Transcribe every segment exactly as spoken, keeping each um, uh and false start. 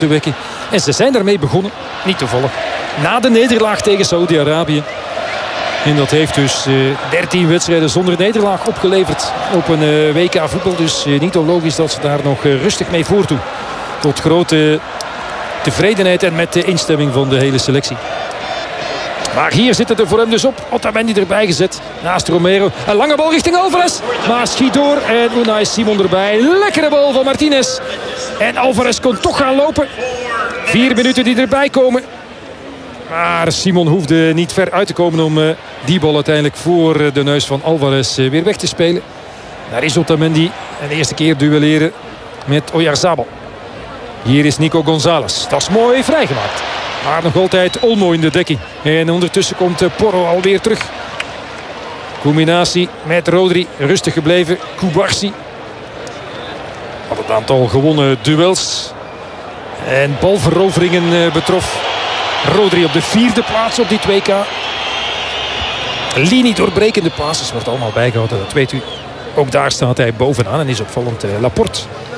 wekken. En ze zijn daarmee begonnen. Niet toevallig. Na de nederlaag tegen Saoedi-Arabië. En dat heeft dus uh, dertien wedstrijden zonder nederlaag opgeleverd op een uh, W K voetbal. Dus uh, niet onlogisch dat ze daar nog uh, rustig mee voortdoen. Tot grote tevredenheid en met de instemming van de hele selectie. Maar hier zit het er voor hem dus op. Otamendi erbij gezet. Naast Romero. Een lange bal richting Alvarez. Maar schiet door. En Unai Simon erbij. Lekkere bal van Martinez. En Alvarez kon toch gaan lopen. Vier minuten die erbij komen. Maar Simon hoefde niet ver uit te komen om uh, die bal uiteindelijk voor uh, de neus van Alvarez uh, weer weg te spelen. Daar is Otamendi. En de eerste keer duelleren met Oyarzabal. Hier is Nico Gonzalez. Dat is mooi vrijgemaakt. Maar nog altijd Olmo in de dekking. En ondertussen komt uh, Porro alweer terug. Combinatie met Rodri. Rustig gebleven. Kubarsi. Wat het aantal gewonnen duels en balveroveringen uh, betrof. Rodri op de vierde plaats op dit W K. Linie doorbrekende passes wordt allemaal bijgehouden. Dat weet u. Ook daar staat hij bovenaan en is opvallend uh, Laporte.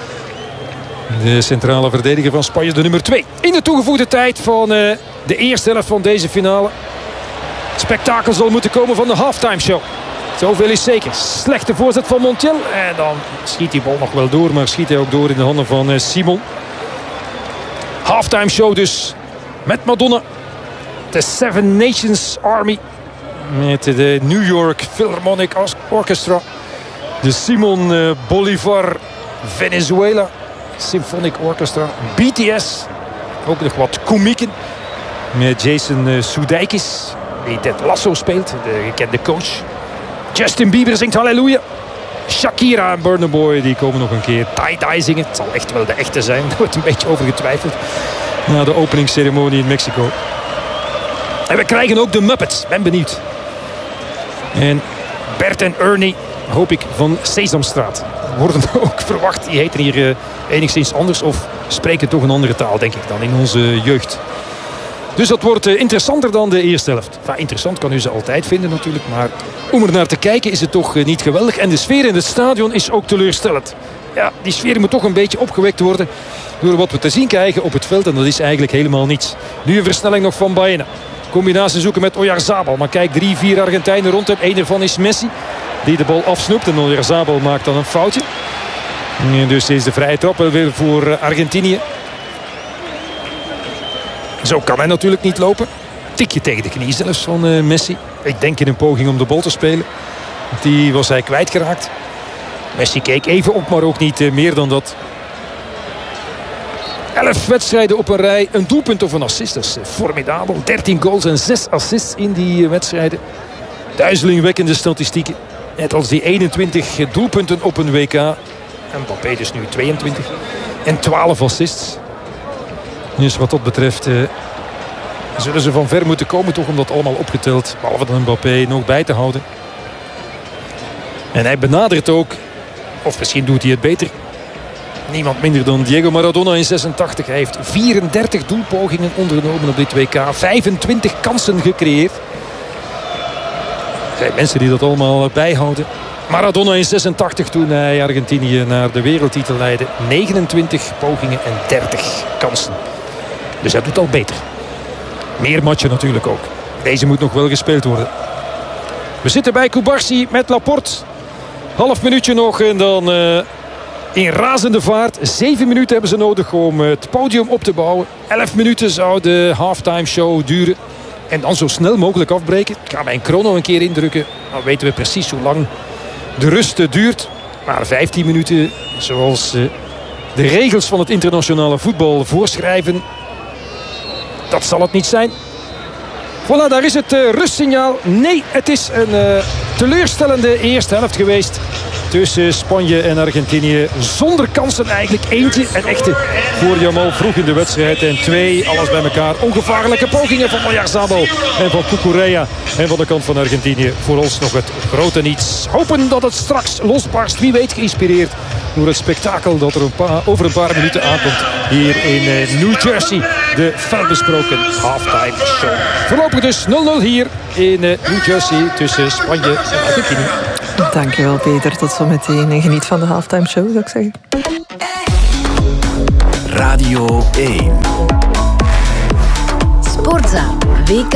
De centrale verdediger van Spanje, de nummer twee. In de toegevoegde tijd van uh, de eerste helft van deze finale. Het spektakel zal moeten komen van de halftime show. Zoveel is zeker. Slechte voorzet van Montiel. En dan schiet die bal nog wel door. Maar schiet hij ook door in de handen van uh, Simon. Halftime show dus. Met Madonna. De Seven Nations Army. Met de New York Philharmonic Orchestra. De Simon uh, Bolivar Venezuela Symphonic Orchestra. B T S. Ook nog wat komieken. Met Jason uh, Sudeikis. Die Ted Lasso speelt. De gekende coach. Justin Bieber zingt Halleluja. Shakira en Burna Boy die komen nog een keer tie-dye zingen. Het zal echt wel de echte zijn. Daar wordt een beetje over getwijfeld. Na de openingsceremonie in Mexico. En we krijgen ook de Muppets. Ben benieuwd. En Bert en Ernie, hoop ik, van Sesamstraat worden ook verwacht. Die heten hier uh, enigszins anders of spreken toch een andere taal, denk ik, dan in onze jeugd. Dus dat wordt uh, interessanter dan de eerste helft. Enfin, interessant kan u ze altijd vinden natuurlijk. Maar om er naar te kijken is het toch uh, niet geweldig. En de sfeer in het stadion is ook teleurstellend. Ja, die sfeer moet toch een beetje opgewekt worden door wat we te zien krijgen op het veld. En dat is eigenlijk helemaal niets. Nu een versnelling nog van Baena. Combinatie zoeken met Oyarzabal. Maar kijk, drie, vier Argentijnen rond hem. Eén ervan is Messi. Die de bal afsnoept. En Oyarzabal maakt dan een foutje. En dus is de vrije trap weer voor Argentinië. Zo kan hij natuurlijk niet lopen. Tikje tegen de knie zelfs van uh, Messi. Ik denk in een poging om de bal te spelen. Die was hij kwijtgeraakt. Messi keek even op, maar ook niet uh, meer dan dat. Elf wedstrijden op een rij. Een doelpunt of een assist. Dat is uh, formidabel. dertien goals en zes assists in die uh, wedstrijden. Duizelingwekkende statistieken. Net als die eenentwintig doelpunten op een W K. En Mbappé dus nu tweeëntwintig. En twaalf assists. Dus wat dat betreft uh, zullen ze van ver moeten komen toch om dat allemaal opgeteld, behalve dan Mbappé, nog bij te houden. En hij benadert ook, of misschien doet hij het beter, niemand minder dan Diego Maradona in zesentachtig. Hij heeft vierendertig doelpogingen ondernomen op dit W K. vijfentwintig kansen gecreëerd. Er zijn mensen die dat allemaal bijhouden. Maradona in zesentachtig toen hij Argentinië naar de wereldtitel leidde. negenentwintig pogingen en dertig kansen. Dus hij doet al beter. Meer matchen natuurlijk ook. Deze moet nog wel gespeeld worden. We zitten bij Kubarsi met Laporte. Half minuutje nog en dan uh, in razende vaart. Zeven minuten hebben ze nodig om het podium op te bouwen. Elf minuten zou de halftime show duren. En dan zo snel mogelijk afbreken. Ik ga mijn chrono een keer indrukken. Dan weten we precies hoe lang de rust duurt. Maar vijftien minuten, zoals uh, de regels van het internationale voetbal voorschrijven, dat zal het niet zijn. Voilà, daar is het uh, rustsignaal. Nee, het is een uh, teleurstellende eerste helft geweest tussen Spanje en Argentinië. Zonder kansen eigenlijk. Eentje, een echte voor Jamal vroeg in de wedstrijd. En twee, alles bij elkaar, ongevaarlijke pogingen van Oyarzabal en van Cucurella. En van de kant van Argentinië voor ons nog het grote niets. Hopen dat het straks losbarst. Wie weet geïnspireerd door het spektakel dat er een paar, over een paar minuten aankomt hier in uh, New Jersey. De felbesproken halftime show. Voorlopig dus nul nul hier in uh, New Jersey tussen Spanje en Argentinië. Dankjewel Peter, tot zometeen. En geniet van de halftime show, zou ik zeggen. Radio één. Sportza W K.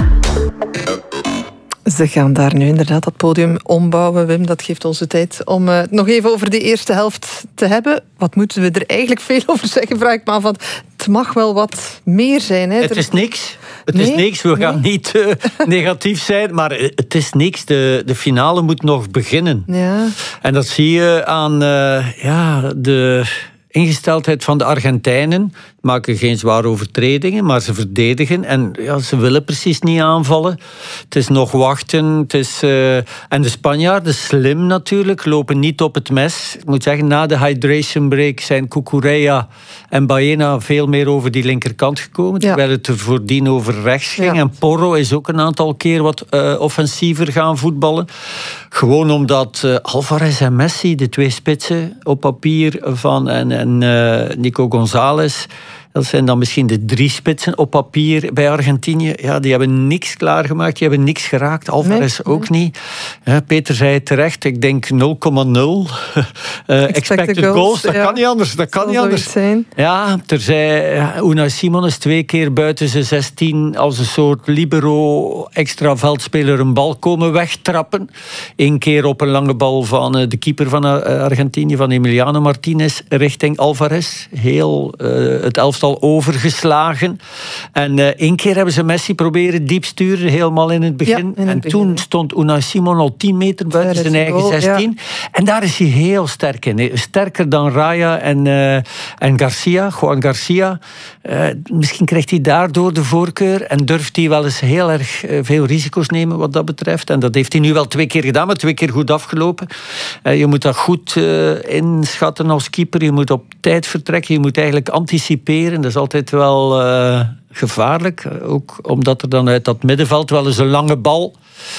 Ze gaan daar nu inderdaad dat podium ombouwen, Wim. Dat geeft ons de tijd om uh, het nog even over de eerste helft te hebben. Wat moeten we er eigenlijk veel over zeggen, vraag ik me af. Want het mag wel wat meer zijn. Hè? Het is niks. Het nee? is niks. We gaan nee? niet uh, negatief zijn, maar het is niks. De, de finale moet nog beginnen. Ja. En dat zie je aan uh, ja, de ingesteldheid van de Argentijnen. Maken geen zware overtredingen, maar ze verdedigen. En ja, ze willen precies niet aanvallen. Het is nog wachten. Het is, uh, en de Spanjaarden, slim natuurlijk, lopen niet op het mes. Ik moet zeggen, na de hydration break zijn Cucurella en Baena veel meer over die linkerkant gekomen. Ja. Terwijl het er voordien over rechts ging. Ja. En Porro is ook een aantal keer wat uh, offensiever gaan voetballen. Gewoon omdat uh, Alvarez en Messi, de twee spitsen op papier van en, en uh, Nico González, dat zijn dan misschien de drie spitsen op papier bij Argentinië. Ja, die hebben niks klaargemaakt, die hebben niks geraakt. Alvarez nee, ook nee. niet. Ja, Peter zei het terecht, ik denk nul komma nul. uh, expected, expected goals, goals, dat ja. kan niet anders. Dat kan niet anders. Zijn. Ja, er zei ja, Unai Simon is twee keer buiten zijn zestien als een soort libero extra veldspeler een bal komen wegtrappen. Eén keer op een lange bal van uh, de keeper van uh, Argentinië, van Emiliano Martinez, richting Alvarez. Heel uh, het elftal al overgeslagen. En uh, één keer hebben ze Messi proberen diep sturen, helemaal in het begin. Ja, in het en begin. Toen stond Unai Simon al tien meter buiten zijn eigen goal, zestien. Ja. En daar is hij heel sterk in. Sterker dan Raya en, uh, en Garcia, Juan Garcia. Uh, misschien krijgt hij daardoor de voorkeur en durft hij wel eens heel erg uh, veel risico's nemen wat dat betreft. En dat heeft hij nu wel twee keer gedaan, maar twee keer goed afgelopen. Uh, je moet dat goed uh, inschatten als keeper. Je moet op tijd vertrekken. Je moet eigenlijk anticiperen. Dat is altijd wel uh, gevaarlijk. Ook omdat er dan uit dat middenveld wel eens een lange bal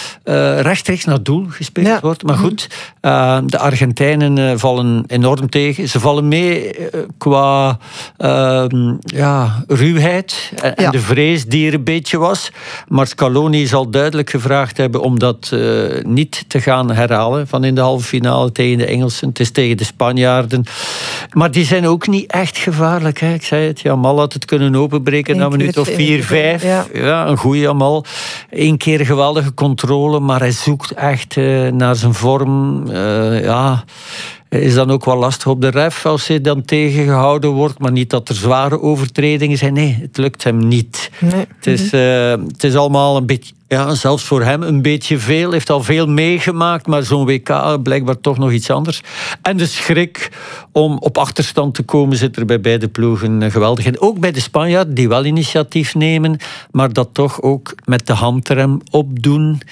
uh, rechtstreeks naar doel gespeeld ja. wordt. Maar goed, uh, de Argentijnen uh, vallen enorm tegen. Ze vallen mee uh, qua uh, ja, ruwheid en, ja. en de vrees die er een beetje was. Maar Scaloni zal duidelijk gevraagd hebben om dat uh, niet te gaan herhalen van in de halve finale tegen de Engelsen. Het is tegen de Spanjaarden. Maar die zijn ook niet echt gevaarlijk. Hè. Ik zei het, Jamal had het kunnen openbreken na een minuut of vier, vijf. Ja. ja, een goede Jamal. Eén keer geweldige controle, maar hij zoekt echt uh, naar zijn vorm. Uh, ja... is dan ook wel lastig op de ref als hij dan tegengehouden wordt, maar niet dat er zware overtredingen zijn. Nee, het lukt hem niet. Nee. Het, is, uh, het is allemaal een beetje, ja, zelfs voor hem een beetje veel. Hij heeft al veel meegemaakt, maar zo'n W K blijkbaar toch nog iets anders. En de schrik om op achterstand te komen zit er bij beide ploegen geweldig in. Ook bij de Spanjaarden, die wel initiatief nemen, maar dat toch ook met de handrem opdoen.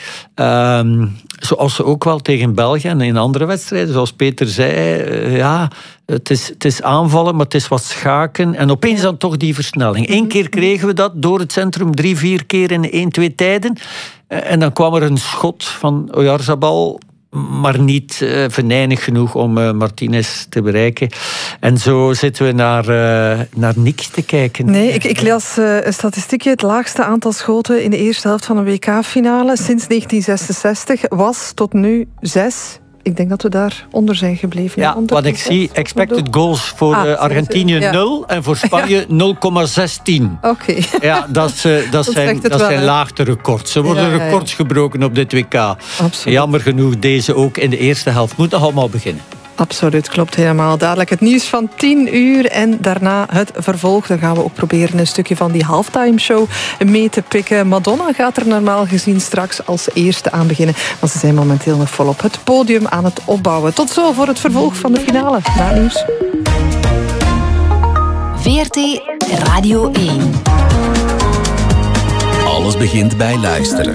Um, zoals ze ook wel tegen België en in andere wedstrijden, zoals Peter zei, uh, ja, het is, het is aanvallen, maar het is wat schaken. En opeens dan toch die versnelling. Eén keer kregen we dat door het centrum, drie, vier keer in één, twee tijden. Uh, en dan kwam er een schot van Oyarzabal, maar niet uh, venijnig genoeg om uh, Martinez te bereiken. En zo zitten we naar, uh, naar niks te kijken. Nee, ik, ik las uh, een statistiekje. Het laagste aantal schoten in de eerste helft van een W K-finale sinds negentien zesenzestig was tot nu zes. Ik denk dat we daar onder zijn gebleven. Ja, wat ik zie, expected goals voor ah, Argentinië ja. nul en voor Spanje nul komma zestien. Oké. Okay. Ja, dat, uh, dat, dat zijn, dat wel, zijn laagte records. Er worden ja, ja, ja. records gebroken op dit W K. Absoluut. Jammer genoeg deze ook in de eerste helft. Moet nog allemaal beginnen. Absoluut, klopt helemaal. Dadelijk het nieuws van tien uur en daarna het vervolg. Dan gaan we ook proberen een stukje van die halftime show mee te pikken. Madonna gaat er normaal gezien straks als eerste aan beginnen. Want ze zijn momenteel nog volop het podium aan het opbouwen. Tot zo voor het vervolg van de finale. Na nieuws. V R T Radio één. Alles begint bij luisteren.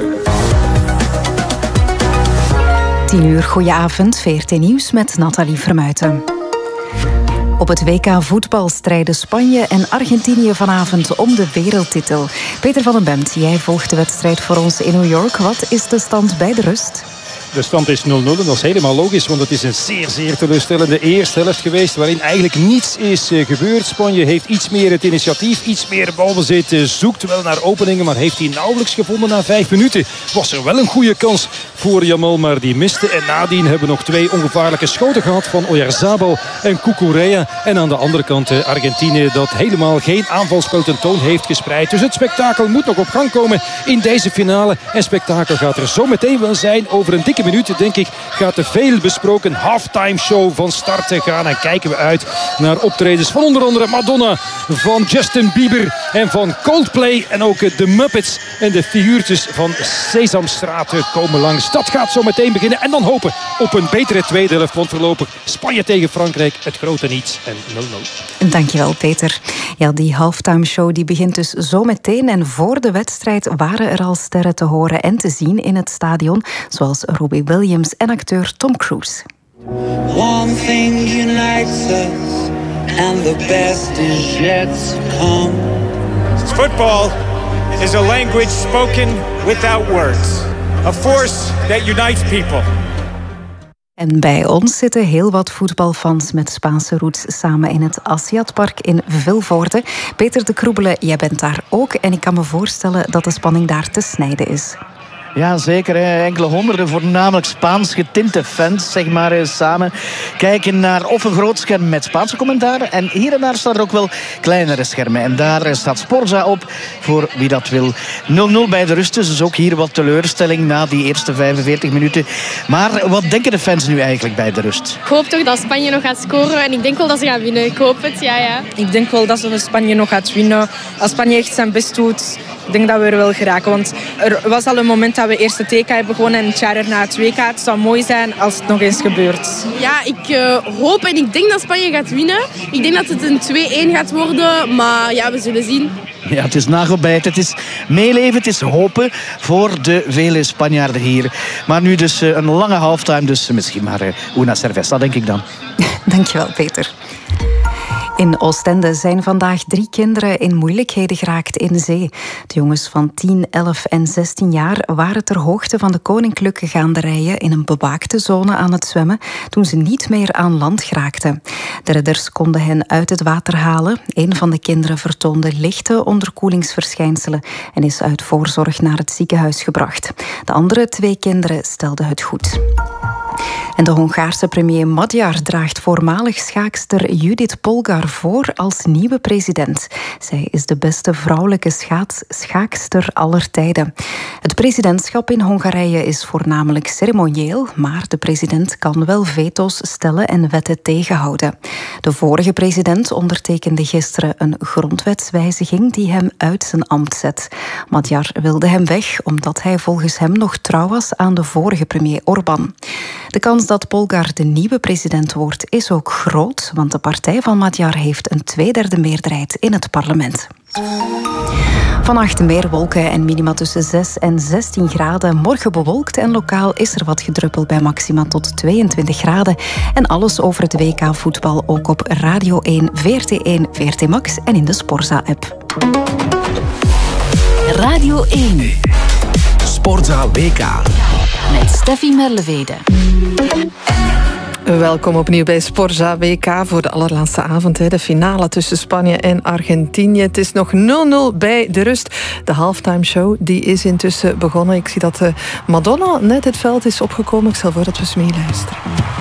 tien uur, goedenavond, V R T Nieuws met Nathalie Vermuijten. Op het W K voetbal strijden Spanje en Argentinië vanavond om de wereldtitel. Peter van den Bemt, jij volgt de wedstrijd voor ons in New York. Wat is de stand bij de rust? De stand is nul nul en dat is helemaal logisch, want het is een zeer, zeer teleurstellende eerste helft geweest waarin eigenlijk niets is gebeurd. Spanje heeft iets meer het initiatief, iets meer balbezit, zoekt wel naar openingen, maar heeft die nauwelijks gevonden na vijf minuten. Was er wel een goede kans voor Yamal, maar die miste. En nadien hebben we nog twee ongevaarlijke schoten gehad van Oyarzabal en Cucurella. En aan de andere kant Argentinië dat helemaal geen aanvalspel tentoon heeft gespreid. Dus het spektakel moet nog op gang komen in deze finale. En spektakel gaat er zo meteen wel zijn. Over een dikke minuut, denk ik, gaat de veel besproken halftime show van start gaan. En kijken we uit naar optredens van onder andere Madonna, van Justin Bieber en van Coldplay. En ook de Muppets en de figuurtjes van Sesamstraat komen langs. Dat gaat zo meteen beginnen. En dan hopen op een betere tweede helft. Want voorlopig Spanje tegen Frankrijk, het grote niets en nul nul. Dankjewel, Peter. Ja, die halftime show die begint dus zo meteen. En voor de wedstrijd waren er al sterren te horen en te zien in het stadion. Zoals Robbie Williams en acteur Tom Cruise. One thing unites us, and the best is yet to come. Football is a language spoken without words. A force that unites people. En bij ons zitten heel wat voetbalfans met Spaanse roots samen in het Assiatpark in Vilvoorde. Peter de Kroebele, jij bent daar ook en ik kan me voorstellen dat de spanning daar te snijden is. Ja, zeker. Hè. Enkele honderden voornamelijk Spaans getinte fans, zeg maar, samen kijken naar of een groot scherm met Spaanse commentaar. En hier en daar staan er ook wel kleinere schermen. En daar staat Sporza op, voor wie dat wil. nul nul bij de rust, dus ook hier wat teleurstelling na die eerste vijfenveertig minuten. Maar wat denken de fans nu eigenlijk bij de rust? Ik hoop toch dat Spanje nog gaat scoren en ik denk wel dat ze gaan winnen. Ik hoop het, ja, ja. Ik denk wel dat Spanje nog gaat winnen. Als Spanje echt zijn best doet, ik denk dat we er wel geraken. Want er was al een moment dat we eerst het E K hebben gewonnen en het jaar erna het W K. Het zou mooi zijn als het nog eens gebeurt. Ja, ik uh, hoop en ik denk dat Spanje gaat winnen. Ik denk dat het een twee-een gaat worden, maar ja, we zullen zien. Ja, het is nagelbijt, het is meeleven, het is hopen voor de vele Spanjaarden hier. Maar nu dus een lange halftime, dus misschien maar una cerveza, denk ik dan. Dankjewel, Peter. In Oostende zijn vandaag drie kinderen in moeilijkheden geraakt in zee. De jongens van tien, elf en zestien jaar waren ter hoogte van de Koninklijke Gaanderijen in een bewaakte zone aan het zwemmen toen ze niet meer aan land geraakten. De redders konden hen uit het water halen. Een van de kinderen vertoonde lichte onderkoelingsverschijnselen en is uit voorzorg naar het ziekenhuis gebracht. De andere twee kinderen stelden het goed. En de Hongaarse premier Magyar draagt voormalig schaakster Judith Polgar voor als nieuwe president. Zij is de beste vrouwelijke schaats, schaakster aller tijden. Het presidentschap in Hongarije is voornamelijk ceremonieel, maar de president kan wel veto's stellen en wetten tegenhouden. De vorige president ondertekende gisteren een grondwetswijziging die hem uit zijn ambt zet. Magyar wilde hem weg omdat hij volgens hem nog trouw was aan de vorige premier Orbán. De kans dat Polgar de nieuwe president wordt is ook groot, want de partij van Magyar heeft een tweederde meerderheid in het parlement. Vannacht meer wolken en minima tussen zes en zestien graden. Morgen bewolkt en lokaal is er wat gedruppeld bij maxima tot tweeëntwintig graden. En alles over het W K voetbal ook op Radio één, V R T één, V R T Max en in de Sporza-app. Radio één. Sporza W K. Met Steffi Merlevede. Welkom opnieuw bij Sporza W K voor de allerlaatste avond. De finale tussen Spanje en Argentinië. Het is nog nul nul bij de rust. De halftime show die is intussen begonnen. Ik zie dat Madonna net het veld is opgekomen. Ik stel voor dat we eens meeluisteren.